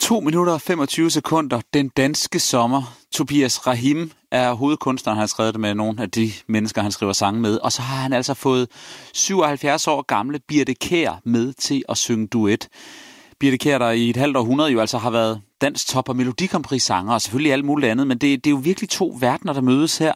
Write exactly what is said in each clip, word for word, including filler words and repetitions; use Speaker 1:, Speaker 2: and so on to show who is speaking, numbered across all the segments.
Speaker 1: To minutter og femogtyve sekunder. Den danske sommer. Tobias Rahim er hovedkunstneren. Han har skrevet det med nogle af de mennesker, han skriver sange med. Og så har han altså fået syvoghalvfjerds år gamle Birthe Kjær med til at synge duet. Birthe Kjær, der i et halvt århundrede jo altså har været dansk top- og melodikompris-sanger, og selvfølgelig alt muligt andet. Men det, det er jo virkelig to verdener, der mødes her.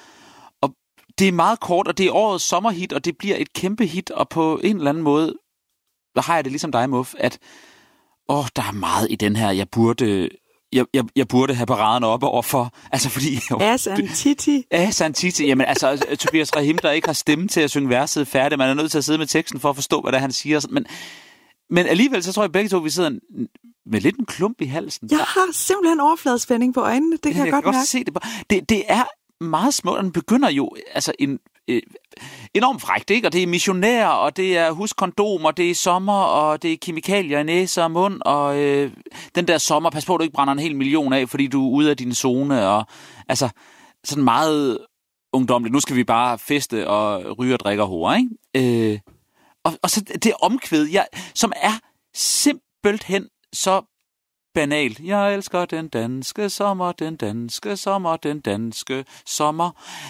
Speaker 1: Og det er meget kort, og det er årets sommerhit, og det bliver et kæmpe hit. Og på en eller anden måde, der har jeg det ligesom dig, Muff, at åh, oh, der er meget i den her, jeg burde, jeg, jeg, jeg burde have paraden op overfor. Altså fordi...
Speaker 2: Asan Titi.
Speaker 1: Asan Titi. Jamen altså, Tobias Rahim, der ikke har stemme til at synge verset færdigt. Man er nødt til at sidde med teksten for at forstå, hvad det er, han siger. Men, men alligevel, så tror jeg begge to, vi sidder med lidt en klump i halsen.
Speaker 2: Jeg har simpelthen overfladespænding på øjnene. Det kan
Speaker 1: jeg,
Speaker 2: jeg,
Speaker 1: jeg
Speaker 2: godt
Speaker 1: kan
Speaker 2: mærke.
Speaker 1: godt se det. Det, det er meget smukt, og den begynder jo altså en... Øh, enormt frækt, ikke? Og det er missionær, og det er husk kondom, og det er sommer, og det er kemikalier i næse og mund, og øh, den der sommer, pas på, at du ikke brænder en hel million af, fordi du er ude af din zone, og altså sådan meget ungdomligt. Nu skal vi bare feste og ryge og drikke og hore, ikke? Øh, og, og så det omkvæd, jeg, som er simpelthen så banalt. Jeg elsker den danske sommer, den danske sommer, den danske sommer.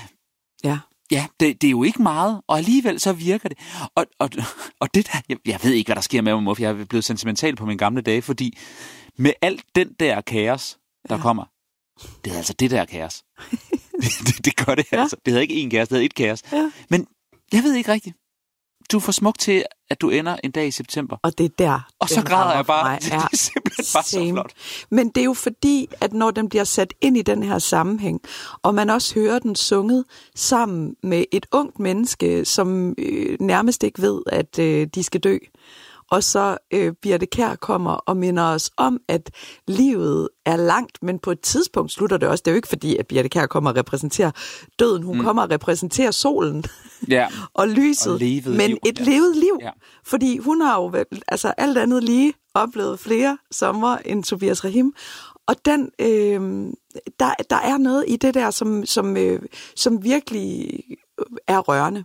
Speaker 2: Ja.
Speaker 1: Ja, det, det er jo ikke meget, og alligevel så virker det. Og, og, og det der, jeg, jeg ved ikke, hvad der sker med mig, Muff. Jeg er blevet sentimental på mine gamle dage, fordi med alt den der kaos, der ja. kommer, det er altså det der kaos. det, det, det gør det ja. altså. Det hedder ikke én kaos, det hedder et kaos. Ja. Men jeg ved ikke rigtigt. Du er for smuk til, at du ender en dag i september.
Speaker 2: Og det er der.
Speaker 1: Og så græder jeg bare. Det
Speaker 2: er
Speaker 1: er simpelthen bare
Speaker 2: same.
Speaker 1: så flot.
Speaker 2: Men det er jo fordi, at når den bliver sat ind i den her sammenhæng, og man også hører den sunget sammen med et ungt menneske, som øh, nærmest ikke ved, at øh, de skal dø. Og så øh, Birthe Kjær kommer og minder os om, at livet er langt, men på et tidspunkt slutter det også. Det er jo ikke fordi, at Birthe Kjær kommer og repræsenterer døden. Hun mm. kommer og repræsenterer solen
Speaker 1: ja.
Speaker 2: og lyset,
Speaker 1: og
Speaker 2: men
Speaker 1: liv.
Speaker 2: et
Speaker 1: ja.
Speaker 2: levet liv.
Speaker 1: Ja.
Speaker 2: Fordi hun har jo altså alt andet lige oplevet flere sommer end Tobias Rahim. Og den, øh, der, der er noget i det der, som, som, øh, som virkelig er rørende.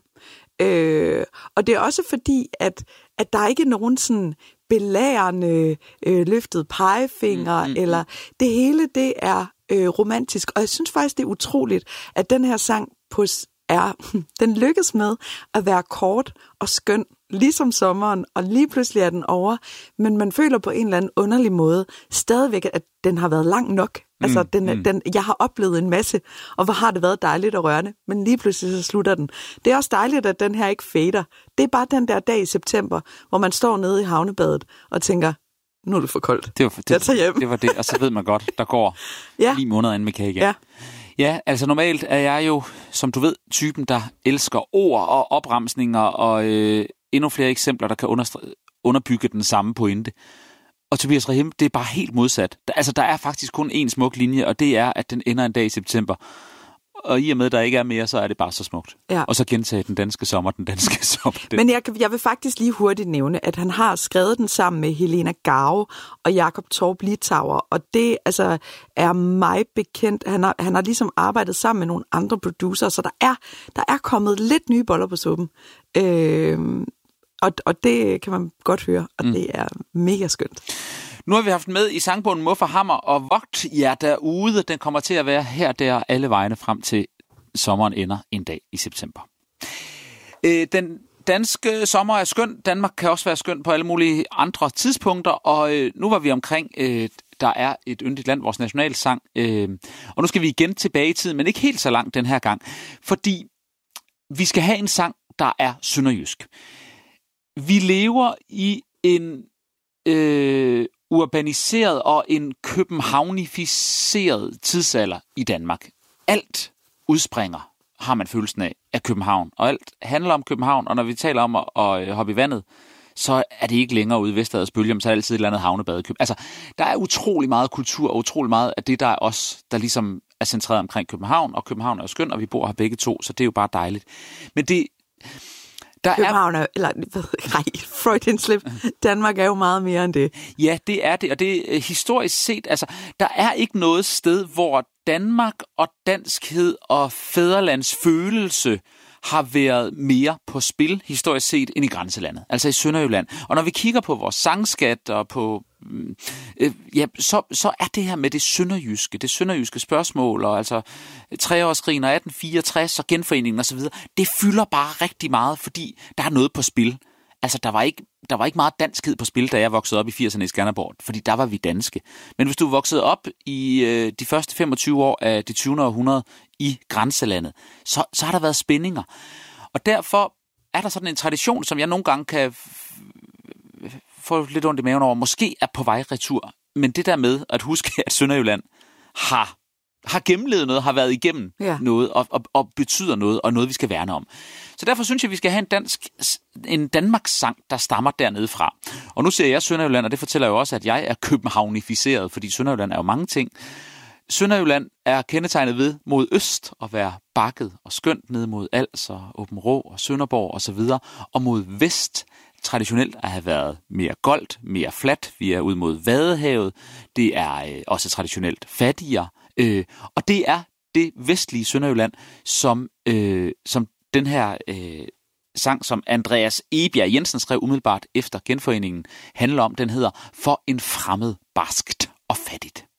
Speaker 2: Øh, og det er også fordi, at, at der ikke er nogen sådan belærende øh, løftet pegefinger, mm, mm, eller det hele, det er øh, romantisk. Og jeg synes faktisk, det er utroligt, at den her sang på er, den lykkes med at være kort og skøn, ligesom sommeren, og lige pludselig er den over, men man føler på en eller anden underlig måde stadigvæk, at den har været lang nok. Mm, altså, den, mm. den, jeg har oplevet en masse, og hvor har det været dejligt og rørende, men lige pludselig så slutter den. Det er også dejligt, at den her ikke fader. Det er bare den der dag i september, hvor man står nede i havnebadet og tænker, nu er det for koldt.
Speaker 1: Det var, det, jeg tager hjem. Det var det, og så ved man godt, der går ja. ni måneder inden med kage igen.
Speaker 2: Ja.
Speaker 1: Ja, altså normalt er jeg jo, som du ved, typen, der elsker ord og opremsninger og øh, endnu flere eksempler, der kan understr- underbygge den samme pointe. Og Tobias Rahim, det er bare helt modsat. Der, altså, der er faktisk kun én smuk linje, og det er, at den ender en dag i september. Og i og med, at der ikke er mere, så er det bare så smukt. Ja. Og så gentage den danske sommer, den danske sommer. Den.
Speaker 2: Men jeg, jeg vil faktisk lige hurtigt nævne, at han har skrevet den sammen med Helena Gao og Jakob Torp Litauer. Og det altså, er mig bekendt. Han har, han har ligesom arbejdet sammen med nogle andre producer, så der er, der er kommet lidt nye boller på suppen. Øh, og, og det kan man godt høre, og mm. det er mega skønt.
Speaker 1: Nu har vi haft med i sangbogen Muff og Hammer, og vogt jer derude. Den kommer til at være her, der alle vegne frem til sommeren ender en dag i september. Øh, den danske sommer er skøn. Danmark kan også være skøn på alle mulige andre tidspunkter, og øh, nu var vi omkring, øh, der er et yndigt land, vores nationalsang. Øh, og nu skal vi igen tilbage i tiden, men ikke helt så langt den her gang, fordi vi skal have en sang, der er sønderjysk. Vi lever i en øh, urbaniseret og en københavnificeret tidsalder i Danmark. Alt udspringer, har man følelsen af, af København. Og alt handler om København, og når vi taler om at, at hoppe i vandet, så er det ikke længere ude i Vesterhades Bølge, men så er det altid et eller andet havnebad i København. Altså, der er utrolig meget kultur, og utrolig meget af det, der er os, der ligesom er centreret omkring København, og København er jo skøn, og vi bor her begge to, så det er jo bare dejligt. Men det...
Speaker 2: Der København er, eller nej, Freudian slip. Danmark er jo meget mere end det.
Speaker 1: Ja, det er det, og det er historisk set, altså, der er ikke noget sted, hvor Danmark og danskhed og fædrelands følelse har været mere på spil historisk set end i grænselandet, altså i Sønderjylland. Og når vi kigger på vores sangskat og på øh, ja, så, så er det her med det sønderjyske, det sønderjyske spørgsmål, og altså treårskrigen og atten fireogtres og genforeningen osv., det fylder bare rigtig meget, fordi der er noget på spil. Altså, der var ikke, der var ikke meget danskhed på spil, da jeg voksede op i firserne i Skanderborg, fordi der var vi danske. Men hvis du voksede op i øh, de første femogtyve år af det tyvende århundrede i grænselandet, så, så har der været spændinger. Og derfor er der sådan en tradition, som jeg nogle gange kan f- få lidt ondt i maven over, måske er på vej retur. Men det der med at huske, at Sønderjylland har, har gennemlevet noget, har været igennem ja. noget, og, og, og betyder noget, og noget, vi skal værne om. Så derfor synes jeg, vi skal have en, dansk, en Danmarks sang, der stammer dernede fra. Og nu ser jeg Sønderjylland, og det fortæller jo også, at jeg er københavnificeret, fordi Sønderjylland er jo mange ting. Sønderjylland er kendetegnet ved mod øst at være bakket og skønt ned mod Als og Åbenrå og Sønderborg osv., og mod vest traditionelt at have været mere goldt, mere fladt. Vi er ud mod Vadehavet. Det er øh, også traditionelt fattigere. Øh, og det er det vestlige Sønderjylland, som, øh, som den her øh, sang, som Andreas Egebjerg Jensen skrev umiddelbart efter genforeningen, handler om. Den hedder For en fremmed barskt og fattigt.